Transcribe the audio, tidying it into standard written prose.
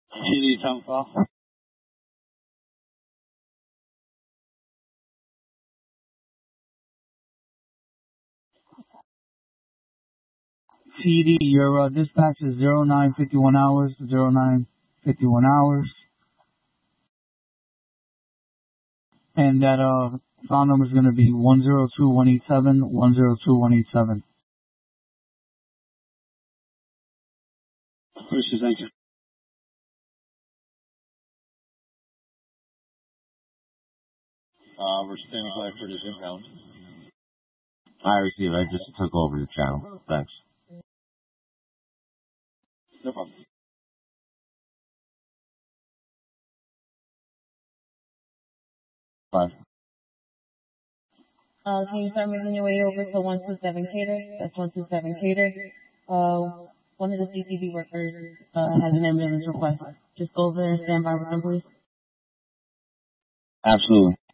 CD time call. CD, your dispatch is 0951 hours, 0951 hours. And that file number is going to be 102187, 102187. Appreciate, thank you. We're standing by for this impound. I received. I just took over the channel. Thanks. No problem. Bye. Can you start making your way over to 127 Cater? That's 127 Cater. One of the CCD workers has an ambulance request. Just go over and stand by with them, please. Absolutely.